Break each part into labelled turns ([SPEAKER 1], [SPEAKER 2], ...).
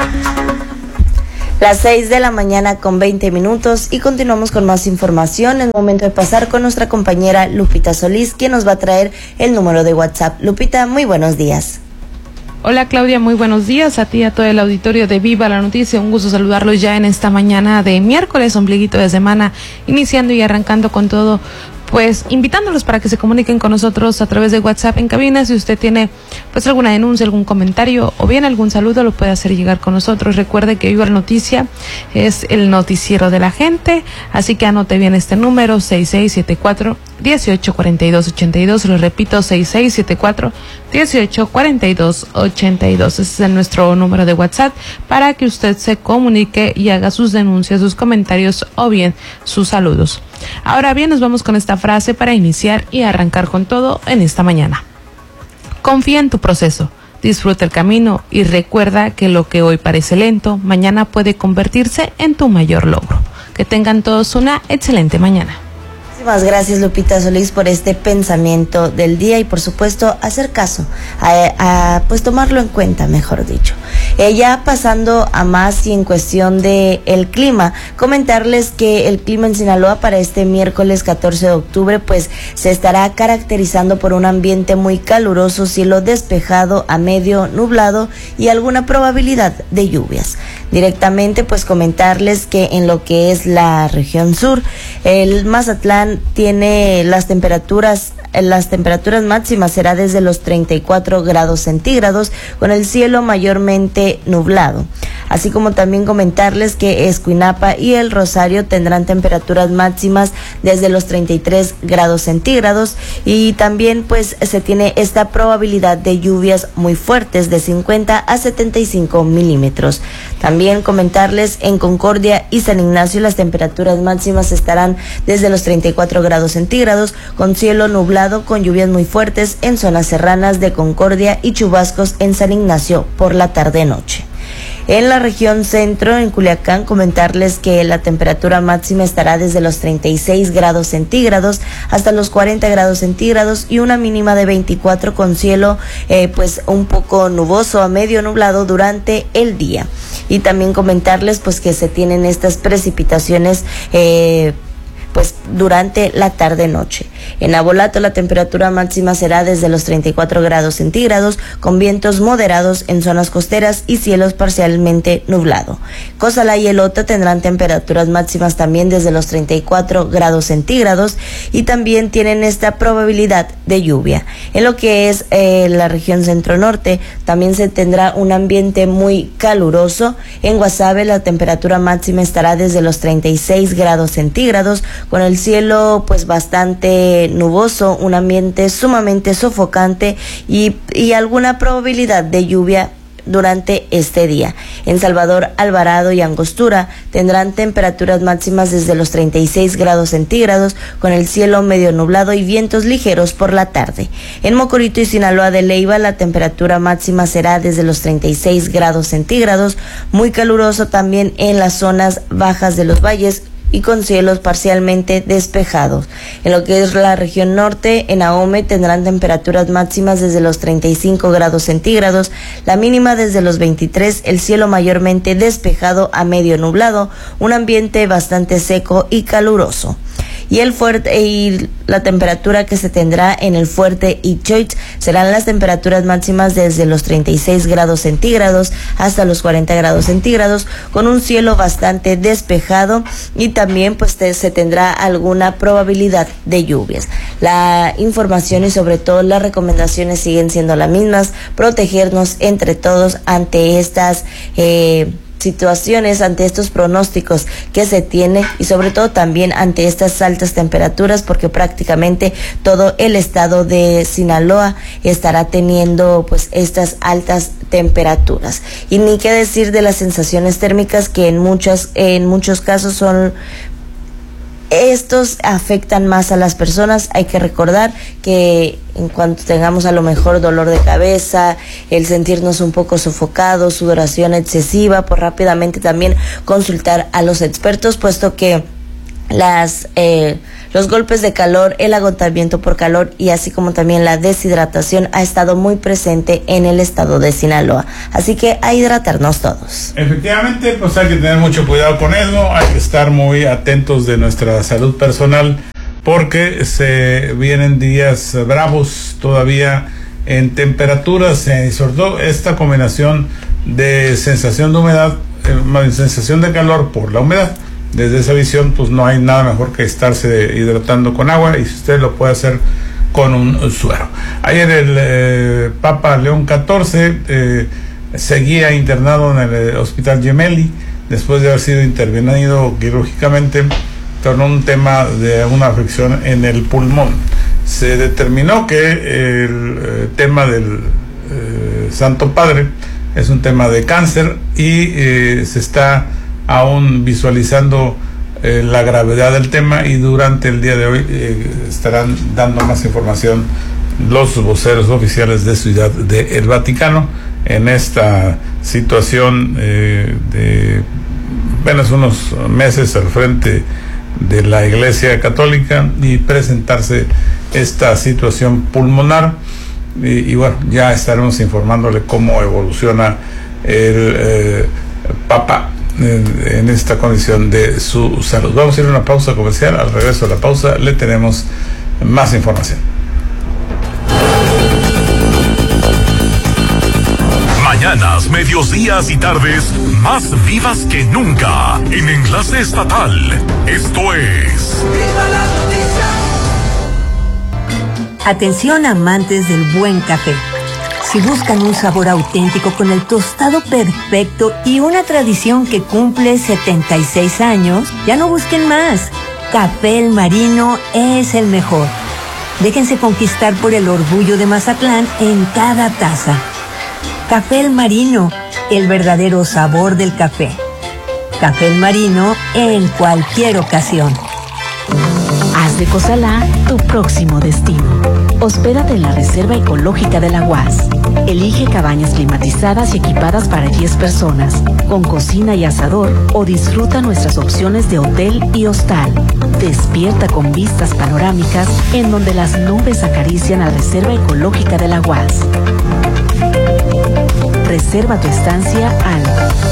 [SPEAKER 1] Las 6 de la mañana con 20 minutos y continuamos con más información. Es momento de pasar con nuestra compañera Lupita Solís, quien nos va a traer el número de WhatsApp. Lupita, muy buenos días.
[SPEAKER 2] Hola Claudia, muy buenos días a ti y a todo el auditorio de Viva la Noticia. Un gusto saludarlos ya en esta mañana de miércoles, ombliguito de semana, iniciando y arrancando con todo. Pues invitándolos para que se comuniquen con nosotros a través de WhatsApp en cabina. Si usted tiene pues alguna denuncia, algún comentario o bien algún saludo, lo puede hacer llegar con nosotros. Recuerde que Viva la Noticia es el noticiero de la gente, así que anote bien este número, 6674-184282. Lo repito, 6674-184282. Ese es nuestro número de WhatsApp para que usted se comunique y haga sus denuncias, sus comentarios o bien sus saludos. Ahora bien, nos vamos con esta frase para iniciar y arrancar con todo en esta mañana. Confía en tu proceso, disfruta el camino y recuerda que lo que hoy parece lento, mañana puede convertirse en tu mayor logro. Que tengan todos una excelente mañana.
[SPEAKER 1] Muchísimas gracias, Lupita Solís, por este pensamiento del día y por supuesto hacer caso, pues tomarlo en cuenta, mejor dicho. Ya pasando a más y en cuestión de el clima, comentarles que el clima en Sinaloa para este miércoles 14 de octubre pues se estará caracterizando por un ambiente muy caluroso, cielo despejado a medio nublado y alguna probabilidad de lluvias. Directamente pues comentarles que en lo que es la región sur, el Mazatlán tiene las temperaturas máximas será desde los 34 grados centígrados con el cielo mayormente nublado. Así como también comentarles que Escuinapa y El Rosario tendrán temperaturas máximas desde los 33 grados centígrados y también pues se tiene esta probabilidad de lluvias muy fuertes de 50 a 75 milímetros. También comentarles en Concordia y San Ignacio las temperaturas máximas estarán desde los 34 grados centígrados con cielo nublado con lluvias muy fuertes en zonas serranas de Concordia y chubascos en San Ignacio por la tarde-noche. En la región centro, en Culiacán, comentarles que la temperatura máxima estará desde los 36 grados centígrados hasta los 40 grados centígrados y una mínima de 24 con cielo pues un poco nuboso a medio nublado durante el día. Y también comentarles pues que se tienen estas precipitaciones pues durante la tarde-noche. En Abolato la temperatura máxima será desde los 34 grados centígrados con vientos moderados en zonas costeras y cielos parcialmente nublado. Cozalá y Elota tendrán temperaturas máximas también desde los 34 grados centígrados y también tienen esta probabilidad de lluvia. En lo que es la región centro-norte también se tendrá un ambiente muy caluroso. En Guasave la temperatura máxima estará desde los 36 grados centígrados con el cielo pues bastante nuboso, un ambiente sumamente sofocante y alguna probabilidad de lluvia durante este día. En Salvador, Alvarado y Angostura tendrán temperaturas máximas desde los 36 grados centígrados con el cielo medio nublado y vientos ligeros por la tarde. En Mocorito y Sinaloa de Leiva la temperatura máxima será desde los 36 grados centígrados, muy caluroso también en las zonas bajas de los valles y con cielos parcialmente despejados. En lo que es la región norte, en Ahome tendrán temperaturas máximas desde los 35 grados centígrados, la mínima desde los 23, el cielo mayormente despejado a medio nublado, un ambiente bastante seco y caluroso. Y la temperatura que se tendrá en el Fuerte y Choix serán las temperaturas máximas desde los 36 grados centígrados hasta los 40 grados centígrados con un cielo bastante despejado y también pues se tendrá alguna probabilidad de lluvias. La información y sobre todo las recomendaciones siguen siendo las mismas, protegernos entre todos ante estas situaciones, ante estos pronósticos que se tiene y sobre todo también ante estas altas temperaturas porque prácticamente todo el estado de Sinaloa estará teniendo pues estas altas temperaturas y ni qué decir de las sensaciones térmicas que en muchos casos son estos afectan más a las personas. Hay que recordar que en cuanto tengamos a lo mejor dolor de cabeza, el sentirnos un poco sofocados, sudoración excesiva, pues rápidamente también consultar a los expertos, puesto que Los golpes de calor, el agotamiento por calor y así como también la deshidratación ha estado muy presente en el estado de Sinaloa. Así que a hidratarnos todos.
[SPEAKER 3] Efectivamente, pues hay que tener mucho cuidado con eso, hay que estar muy atentos de nuestra salud personal porque se vienen días bravos todavía en temperaturas y sobre todo esta combinación de sensación de humedad, sensación de calor por la humedad. Desde esa visión, pues no hay nada mejor que estarse hidratando con agua y si usted lo puede hacer con un suero. Ayer el Papa León XIV seguía internado en el Hospital Gemelli después de haber sido intervenido quirúrgicamente con un tema de una afección en el pulmón. Se determinó que el tema del Santo Padre es un tema de cáncer y se está aún visualizando la gravedad del tema y durante el día de hoy estarán dando más información los voceros oficiales de Ciudad del Vaticano en esta situación de apenas unos meses al frente de la Iglesia Católica y presentarse esta situación pulmonar y bueno, ya estaremos informándole cómo evoluciona el Papa en esta condición de su salud. Vamos a ir a una pausa comercial. Al regreso de la pausa le tenemos más información.
[SPEAKER 4] Mañanas, medios días y tardes más vivas que nunca en Enlace Estatal. Esto es ¡Viva la
[SPEAKER 5] noticia! Atención amantes del buen café. Si buscan un sabor auténtico con el tostado perfecto y una tradición que cumple 76 años, ya no busquen más. Café El Marino es el mejor. Déjense conquistar por el orgullo de Mazatlán en cada taza. Café El Marino, el verdadero sabor del café. Café El Marino en cualquier ocasión.
[SPEAKER 6] Haz de Cozalá tu próximo destino. Hospédate en la Reserva Ecológica de la UAS. Elige cabañas climatizadas y equipadas para 10 personas, con cocina y asador, o disfruta nuestras opciones de hotel y hostal. Despierta con vistas panorámicas en donde las nubes acarician la Reserva Ecológica de la UAS. Reserva tu estancia al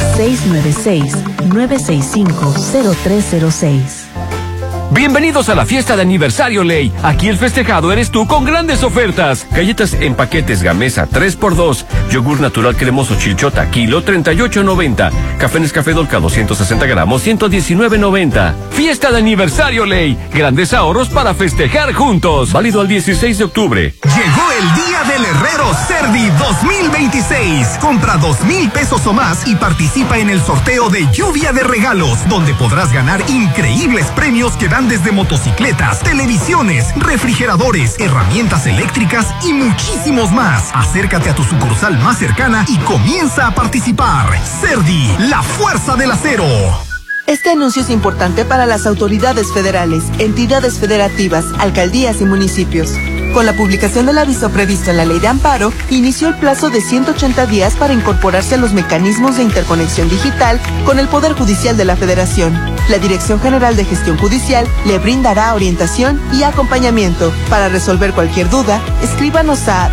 [SPEAKER 6] 696-965-0306.
[SPEAKER 7] Bienvenidos a la fiesta de aniversario Ley. Aquí el festejado eres tú con grandes ofertas. Galletas en paquetes Gamesa 3x2. Yogur natural cremoso Chilchota kilo 38.90. Café Nescafé Dolca 260 gramos 119.90. Fiesta de aniversario Ley. Grandes ahorros para festejar juntos. Válido al 16 de octubre.
[SPEAKER 8] Llegó el día del Herrero Cerdi 2026. Compra 2,000 pesos o más y participa en el sorteo de lluvia de regalos, donde podrás ganar increíbles premios que dan desde motocicletas, televisiones, refrigeradores, herramientas eléctricas y muchísimos más. Acércate a tu sucursal más cercana y comienza a participar. Cerdi, la fuerza del acero.
[SPEAKER 9] Este anuncio es importante para las autoridades federales, entidades federativas, alcaldías y municipios. Con la publicación del aviso previsto en la Ley de Amparo, inició el plazo de 180 días para incorporarse a los mecanismos de interconexión digital con el Poder Judicial de la Federación. La Dirección General de Gestión Judicial le brindará orientación y acompañamiento. Para resolver cualquier duda, escríbanos a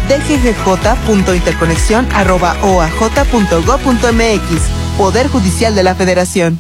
[SPEAKER 9] dggj.interconexión@oaj.gov.mx. Poder Judicial de la Federación.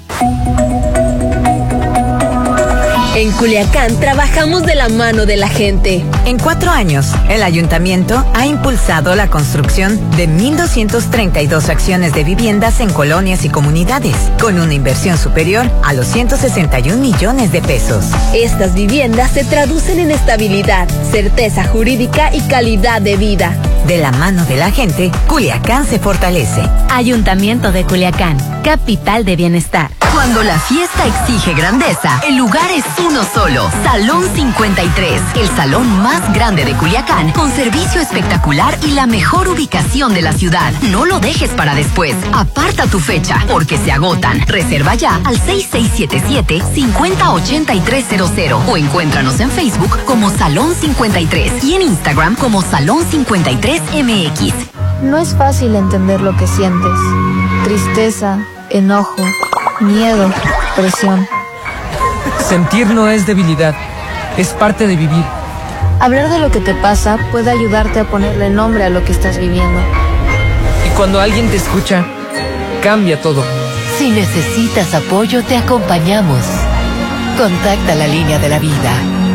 [SPEAKER 10] En Culiacán trabajamos de la mano de la gente.
[SPEAKER 5] En 4 años, el ayuntamiento ha impulsado la construcción de 1,232 acciones de viviendas en colonias y comunidades, con una inversión superior a los 161 millones de pesos.
[SPEAKER 10] Estas viviendas se traducen en estabilidad, certeza jurídica y calidad de vida.
[SPEAKER 5] De la mano de la gente, Culiacán se fortalece.
[SPEAKER 6] Ayuntamiento de Culiacán, capital de bienestar.
[SPEAKER 11] Cuando la fiesta exige grandeza, el lugar es uno solo. Salón 53, el salón más grande de Culiacán, con servicio espectacular y la mejor ubicación de la ciudad. No lo dejes para después. Aparta tu fecha, porque se agotan. Reserva ya al 6677-508300 o encuéntranos en Facebook como Salón 53 y en Instagram como Salón 53MX.
[SPEAKER 12] No es fácil entender lo que sientes. Tristeza, enojo, miedo, presión.
[SPEAKER 13] Sentir no es debilidad, es parte de vivir.
[SPEAKER 12] Hablar de lo que te pasa puede ayudarte a ponerle nombre a lo que estás viviendo.
[SPEAKER 13] Y cuando alguien te escucha, cambia todo.
[SPEAKER 14] Si necesitas apoyo, te acompañamos. Contacta la línea de la vida.